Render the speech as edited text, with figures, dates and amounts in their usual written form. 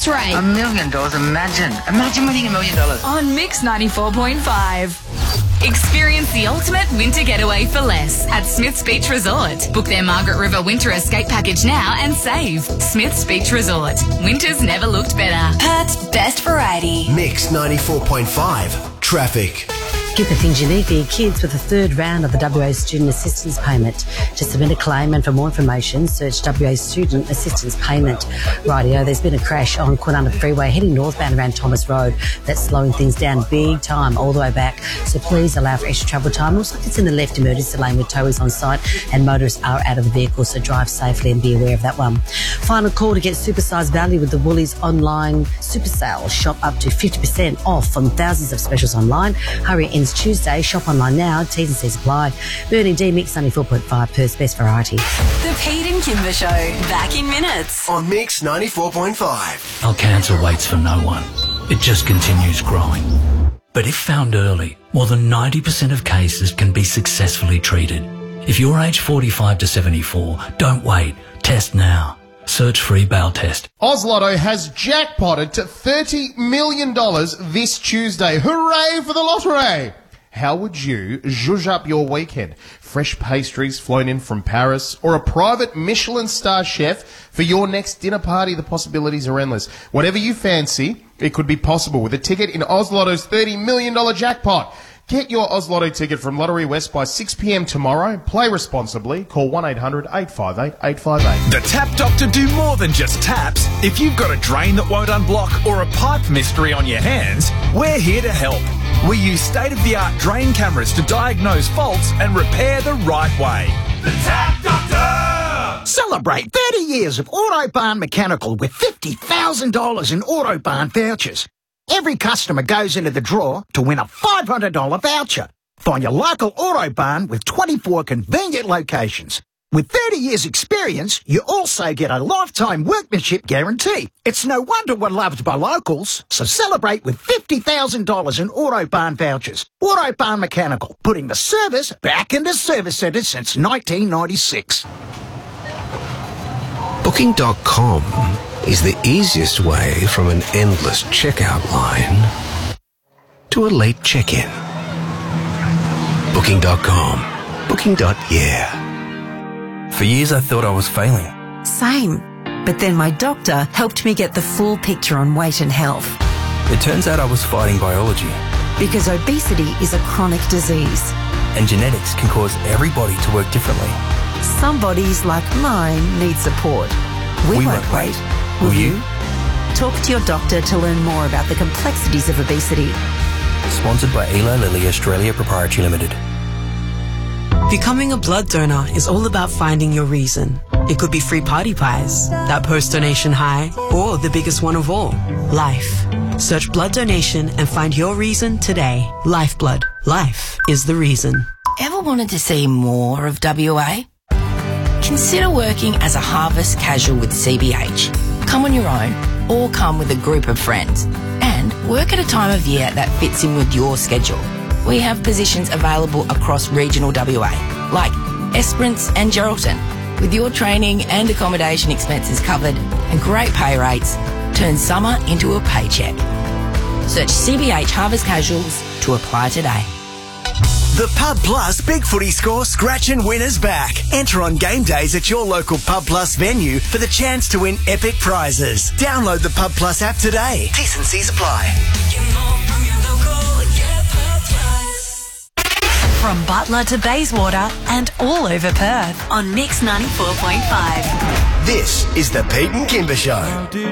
Lottery. $1 million, imagine winning $1 million. On Mix 94.5. Experience the ultimate winter getaway for less at Smith's Beach Resort. Book their Margaret River Winter Escape Package now and save. Smith's Beach Resort. Winter's never looked better. Perth's best variety. Mix 94.5. Traffic. Get the things you need for your kids with the third round of the WA Student Assistance Payment. To submit a claim and for more information, search WA Student Assistance Payment. Rightio, there's been a crash on Kwinana Freeway heading northbound around Thomas Road. That's slowing things down big time all the way back. So please allow for extra travel time. Looks like it's in the left emergency lane with towers on site and motorists are out of the vehicle, so drive safely and be aware of that one. Final call to get supersized value with the Woolies online super sale. Shop up to 50% off on thousands of specials online. Hurry ends Tuesday. Shop online now. T's and C's apply. Bernie D, Mix 94.5, Perth's best variety. The Pete and Kimber Show. Back in minutes. On Mix 94.5. Our cancer waits for no one. It just continues growing. But if found early, more than 90% of cases can be successfully treated. If you're aged 45 to 74, don't wait. Test now. Search free bowel test. Oz Lotto has jackpotted to $30 million this Tuesday. Hooray for the lottery! How would you zhuzh up your weekend? Fresh pastries flown in from Paris or a private Michelin star chef for your next dinner party? The possibilities are endless. Whatever you fancy, it could be possible with a ticket in Oz Lotto's $30 million jackpot. Get your Oz Lotto ticket from Lottery West by 6 p.m. tomorrow. Play responsibly. Call 1-800-858-858. The Tap Doctor do more than just taps. If you've got a drain that won't unblock or a pipe mystery on your hands, we're here to help. We use state-of-the-art drain cameras to diagnose faults and repair the right way. The Tap Doctor! Celebrate 30 years of Autobahn Mechanical with $50,000 in Autobahn vouchers. Every customer goes into the draw to win a $500 voucher. Find your local Autobahn with 24 convenient locations. With 30 years experience, you also get a lifetime workmanship guarantee. It's no wonder we're loved by locals. So celebrate with $50,000 in Autobahn vouchers. Autobahn Mechanical, putting the service back into service centres since 1996. Booking.com is the easiest way from an endless checkout line to a late check-in. Booking.com. Booking.yeah. For years I thought I was failing. Same. But then my doctor helped me get the full picture on weight and health. It turns out I was fighting biology. Because obesity is a chronic disease. And genetics can cause everybody to work differently. Some bodies, like mine, need support. We won't wait. Will you? Talk to your doctor to learn more about the complexities of obesity. Sponsored by Eli Lilly Australia Proprietary Limited. Becoming a blood donor is all about finding your reason. It could be free party pies, that post-donation high, or the biggest one of all, life. Search blood donation and find your reason today. Lifeblood. Life is the reason. Ever wanted to see more of WA? Consider working as a harvest casual with CBH. Come on your own or come with a group of friends and work at a time of year that fits in with your schedule. We have positions available across regional WA, like Esperance and Geraldton. With your training and accommodation expenses covered and great pay rates, turn summer into a paycheck. Search CBH Harvest Casuals to apply today. The Pub Plus Big Footy Score Scratch and Win is back. Enter on game days at your local Pub Plus venue for the chance to win epic prizes. Download the Pub Plus app today. T's and C's apply. From Butler to Bayswater and all over Perth on Mix 94.5. This is the Pete and Kimber Show.